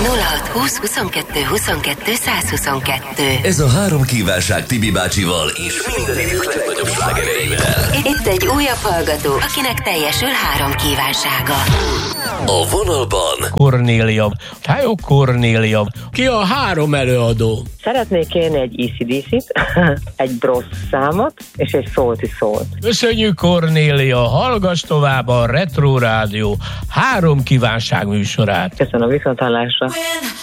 0620 22 22 122. Ez a három kívánság Tibi bácsival és minden idők legnagyobb slágereivel. Itt egy újabb hallgató, akinek teljesül 3 kívánsága. A vonalban Kornélia. Hello, Kornélia. Ki a 3 előadó? Szeretnék kérni egy AC/DC-t, egy Bros számot és egy Salty Soul-t. Köszönjük, Kornélia. Hallgass tovább a Retro Rádió 3 kívánság műsorát. Köszönöm, viszonthallásra. When